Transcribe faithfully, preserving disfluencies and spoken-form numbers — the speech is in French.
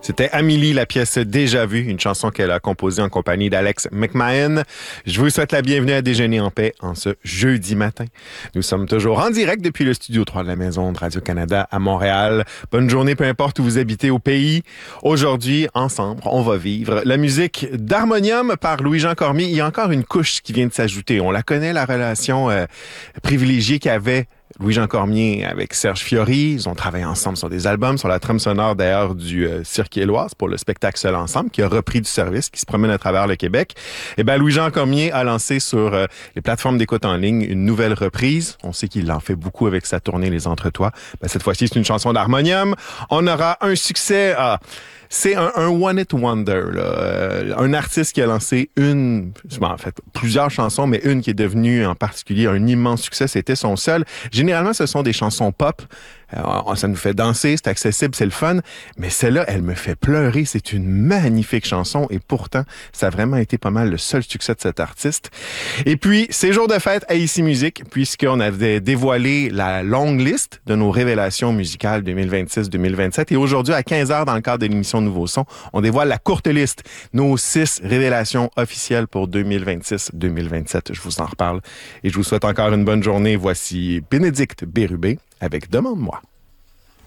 C'était Amélie, la pièce Déjà Vu, une chanson qu'elle a composée en compagnie d'Alex McMahon. Je vous souhaite la bienvenue à Déjeuner en paix en ce jeudi matin. Nous sommes toujours en direct depuis le studio trois de la Maison de Radio-Canada à Montréal. Bonne journée, peu importe où vous habitez au pays. Aujourd'hui, ensemble, on va vivre la musique d'Harmonium par Louis-Jean Cormier. Il y a encore une couche qui vient de s'ajouter. On la connaît, la relation euh, privilégiée qu'avait Louis-Jean Cormier avec Serge Fiori. Ils ont travaillé ensemble sur des albums, sur la trame sonore d'ailleurs du euh, Cirque Éloise pour le spectacle Seul Ensemble, qui a repris du service, qui se promène à travers le Québec. Et ben Louis-Jean Cormier a lancé sur euh, les plateformes d'écoute en ligne une nouvelle reprise. On sait qu'il en fait beaucoup avec sa tournée Les Entretois. Ben, cette fois-ci, c'est une chanson d'Harmonium. On aura un succès à... C'est un, un one-hit wonder, là. Euh, un artiste qui a lancé une, bon, en fait, plusieurs chansons, mais une qui est devenue en particulier un immense succès, c'était son seul. Généralement, ce sont des chansons pop. Euh, ça nous fait danser, c'est accessible, c'est le fun. Mais celle-là, elle me fait pleurer. C'est une magnifique chanson et pourtant, ça a vraiment été pas mal le seul succès de cet artiste. Et puis, c'est jour de fête à Ici Musique, puisqu'on avait dévoilé la longue liste de nos révélations musicales deux mille vingt-six deux mille vingt-sept. Et aujourd'hui, à quinze heures, dans le cadre de l'émission Nouveau Son, on dévoile la courte liste, nos six révélations officielles pour deux mille vingt-six deux mille vingt-sept. Je vous en reparle et je vous souhaite encore une bonne journée. Voici Bénédicte Bérubé avec Demande-moi.